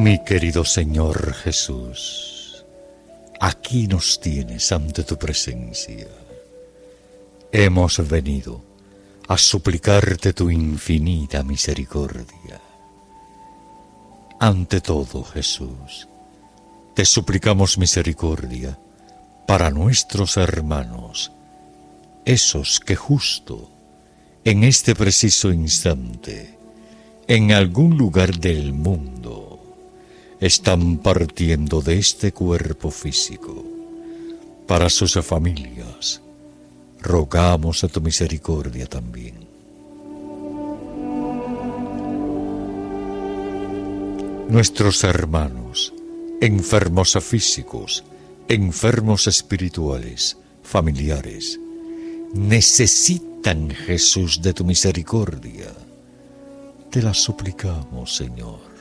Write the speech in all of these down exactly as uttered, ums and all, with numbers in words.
Mi querido Señor Jesús, aquí nos tienes ante tu presencia. Hemos venido a suplicarte tu infinita misericordia. Ante todo, Jesús, te suplicamos misericordia para nuestros hermanos, esos que justo en este preciso instante, en algún lugar del mundo, están partiendo de este cuerpo físico. Para sus familias, rogamos a tu misericordia también. Nuestros hermanos, enfermos físicos, enfermos espirituales, familiares, necesitan, Jesús, de tu misericordia. Te la suplicamos, Señor.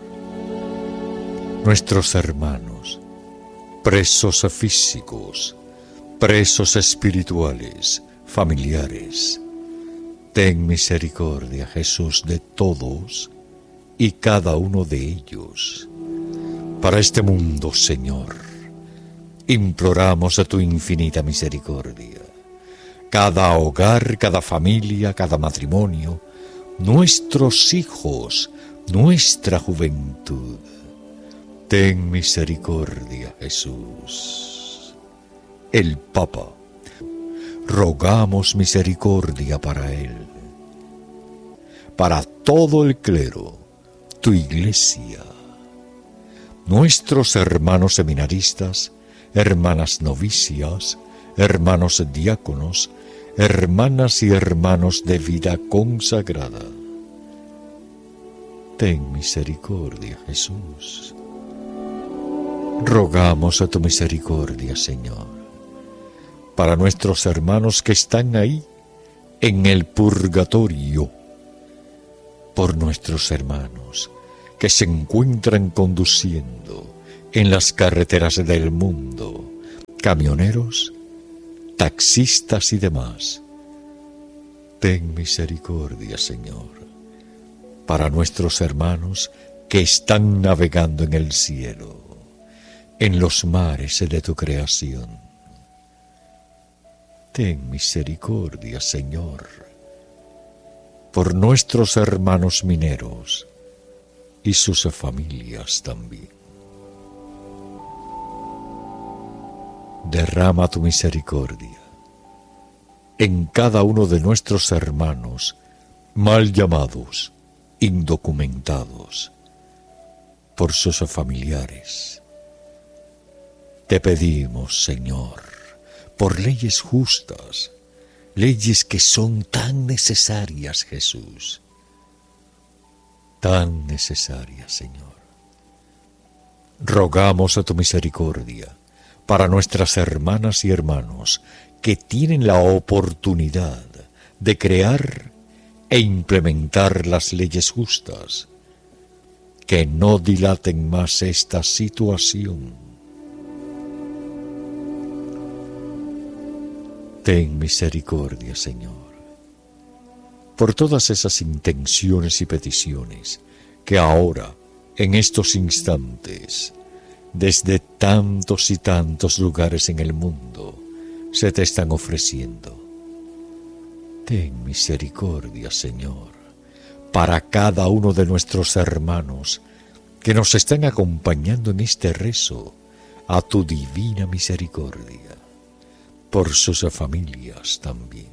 Nuestros hermanos, presos físicos, presos espirituales, familiares, ten misericordia, Jesús, de todos y cada uno de ellos. Para este mundo, Señor, imploramos a tu infinita misericordia. Cada hogar, cada familia, cada matrimonio, nuestros hijos, nuestra juventud. Ten misericordia, Jesús. El Papa, rogamos misericordia para él. Para todo el clero, tu iglesia. Nuestros hermanos seminaristas, hermanas novicias, hermanos diáconos, hermanas y hermanos de vida consagrada. Ten misericordia, Jesús. Rogamos a tu misericordia, Señor, para nuestros hermanos que están ahí en el purgatorio, por nuestros hermanos que se encuentran conduciendo en las carreteras del mundo, camioneros, taxistas y demás. Ten misericordia, Señor, para nuestros hermanos que están navegando en el cielo, en los mares de tu creación. Ten misericordia, Señor, por nuestros hermanos mineros y sus familias también. Derrama tu misericordia en cada uno de nuestros hermanos mal llamados, indocumentados, por sus familiares. Te pedimos, Señor, por leyes justas, leyes que son tan necesarias, Jesús, tan necesarias, Señor. Rogamos a tu misericordia para nuestras hermanas y hermanos que tienen la oportunidad de crear e implementar las leyes justas, que no dilaten más esta situación. Ten misericordia, Señor, por todas esas intenciones y peticiones que ahora, en estos instantes, desde tantos y tantos lugares en el mundo, se te están ofreciendo. Ten misericordia, Señor, para cada uno de nuestros hermanos que nos están acompañando en este rezo a tu divina misericordia. Por sus familias también.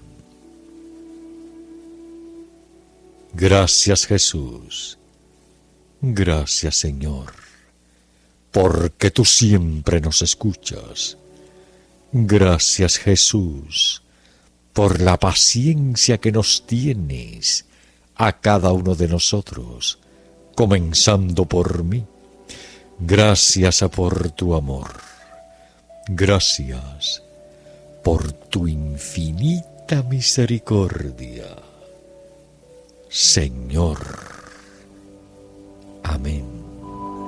Gracias, Jesús. Gracias, Señor, porque tú siempre nos escuchas. Gracias, Jesús, por la paciencia que nos tienes a cada uno de nosotros, comenzando por mí. Gracias por tu amor. Gracias por tu infinita misericordia, Señor. Amén.